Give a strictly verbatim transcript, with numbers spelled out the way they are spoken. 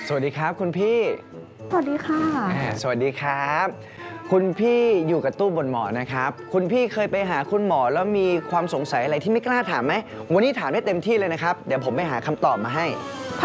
สวัสดีครับคุณพี่สวัสดีค่ะสวัสดีครับคุณพี่อยู่กับตู้บนหมอนะครับคุณพี่เคยไปหาคุณหมอแล้วมีความสงสัยอะไรที่ไม่กล้าถามไหมวันนี้ถามได้เต็มที่เลยนะครับเดี๋ยวผมไปหาคำตอบมาให้